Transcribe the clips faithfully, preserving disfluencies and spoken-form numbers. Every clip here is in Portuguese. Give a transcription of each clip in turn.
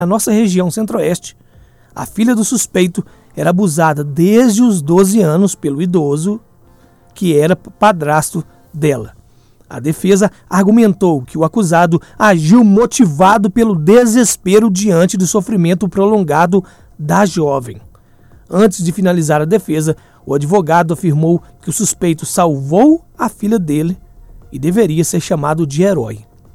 Na nossa região centro-oeste, a filha do suspeito era abusada desde os doze anos pelo idoso, que era padrasto dela. A defesa argumentou que o acusado agiu motivado pelo desespero diante do sofrimento prolongado da jovem. Antes de finalizar a defesa, o advogado afirmou que o suspeito salvou a filha dele e deveria ser chamado de herói.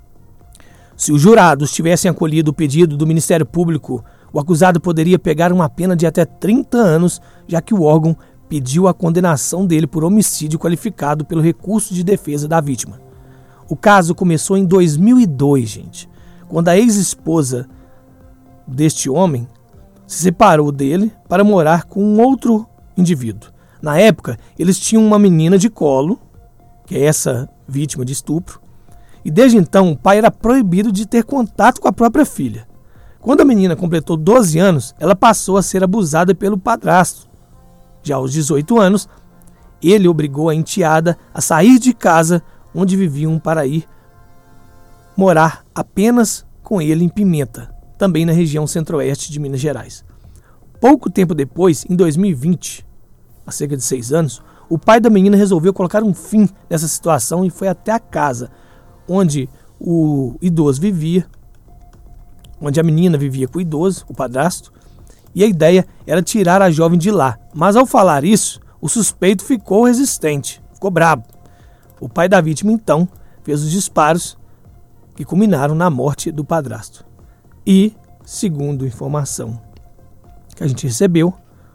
Se os jurados tivessem acolhido o pedido do Ministério Público, o acusado poderia pegar uma pena de até trinta anos, já que o órgão pediu a condenação dele por homicídio qualificado pelo recurso de defesa da vítima. O caso começou em dois mil e dois, gente, quando a ex-esposa deste homem se separou dele para morar com um outro indivíduo. Na época, eles tinham uma menina de colo, que é essa vítima de estupro, e desde então o pai era proibido de ter contato com a própria filha. Quando a menina completou doze anos, ela passou a ser abusada pelo padrasto. Já aos dezoito anos, ele obrigou a enteada a sair de casa onde viviam para ir morar apenas com ele em Pimenta, também na região centro-oeste de Minas Gerais. Pouco tempo depois, em dois mil e vinte, há cerca de seis anos, o pai da menina resolveu colocar um fim nessa situação e foi até a casa onde o idoso vivia, onde a menina vivia com o idoso, o padrasto, e a ideia era tirar a jovem de lá. Mas ao falar isso, o suspeito ficou resistente, ficou bravo. O pai da vítima, então, fez os disparos que culminaram na morte do padrasto. E, segundo informação que a gente recebeu,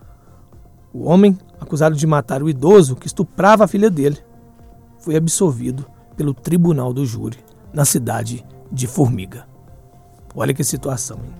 o homem acusado de matar o idoso que estuprava a filha dele foi absolvido pelo tribunal do júri na cidade de Formiga. Olha que situação, hein?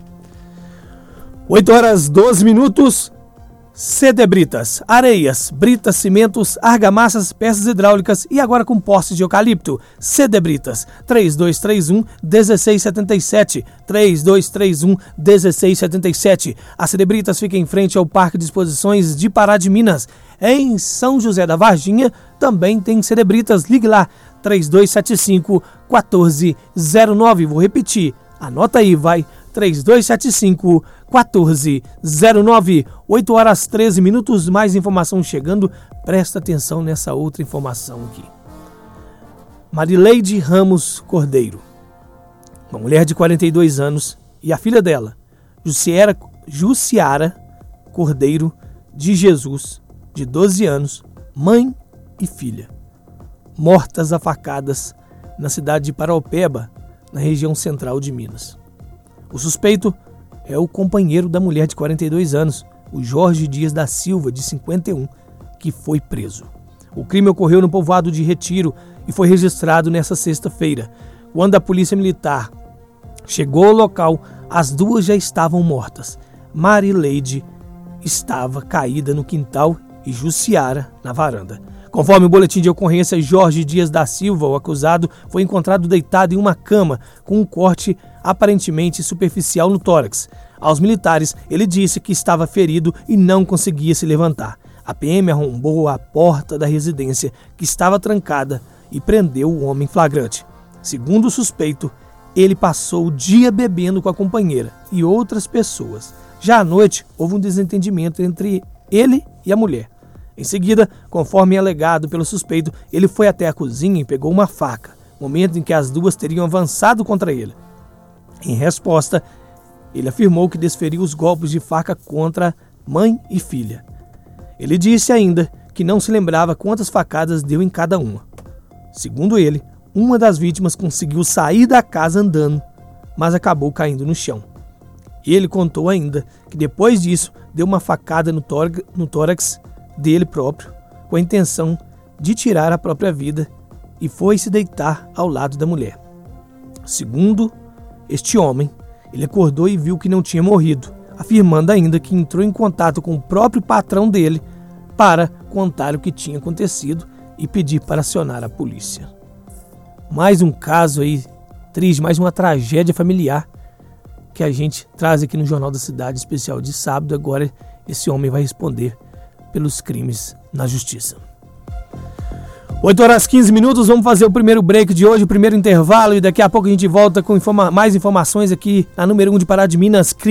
oito horas, doze minutos. Cedebritas, areias, britas, cimentos, argamassas, peças hidráulicas e agora com postes de eucalipto. Cedebritas, três dois três um, um seis sete sete, três dois três um, um seis sete sete. A Cedebritas fica em frente ao Parque de Exposições de Pará de Minas. Em São José da Varginha também tem Cedebritas. Ligue lá, três dois sete cinco, um quatro zero nove. Vou repetir, anota aí, vai, três dois sete cinco, um quatro zero nove. oito horas, treze minutos, mais informação chegando. Presta atenção nessa outra informação aqui. Marileide Ramos Cordeiro, uma mulher de quarenta e dois anos, e a filha dela, Jussiara, Jussiara Cordeiro de Jesus, de doze anos, mãe e filha, mortas a facadas na cidade de Paraopeba, na região central de Minas. O suspeito é o companheiro da mulher de quarenta e dois anos, o Jorge Dias da Silva, de cinquenta e um, que foi preso. O crime ocorreu no povoado de Retiro e foi registrado nesta sexta-feira. Quando a polícia militar chegou ao local, as duas já estavam mortas. Marileide estava caída no quintal e Jussiara na varanda. Conforme o boletim de ocorrência, Jorge Dias da Silva, o acusado, foi encontrado deitado em uma cama com um corte aparentemente superficial no tórax. Aos militares, ele disse que estava ferido e não conseguia se levantar. A P M arrombou a porta da residência, que estava trancada, e prendeu o homem flagrante. Segundo o suspeito, ele passou o dia bebendo com a companheira e outras pessoas. Já à noite, houve um desentendimento entre ele e a mulher. Em seguida, conforme alegado pelo suspeito, ele foi até a cozinha e pegou uma faca, momento em que as duas teriam avançado contra ele. Em resposta, ele afirmou que desferiu os golpes de faca contra mãe e filha. Ele disse ainda que não se lembrava quantas facadas deu em cada uma. Segundo ele, uma das vítimas conseguiu sair da casa andando, mas acabou caindo no chão. Ele contou ainda que depois disso deu uma facada no, tórax, no tórax dele próprio, com a intenção de tirar a própria vida, e foi se deitar ao lado da mulher. Segundo este homem, ele acordou e viu que não tinha morrido, afirmando ainda que entrou em contato com o próprio patrão dele para contar o que tinha acontecido e pedir para acionar a polícia. Mais um caso aí triste, mais uma tragédia familiar que a gente traz aqui no Jornal da Cidade, especial de sábado. Agora esse homem vai responder pelos crimes na justiça. oito horas e quinze minutos, vamos fazer o primeiro break de hoje, o primeiro intervalo, e daqui a pouco a gente volta com informa- mais informações aqui na número um de Pará de Minas.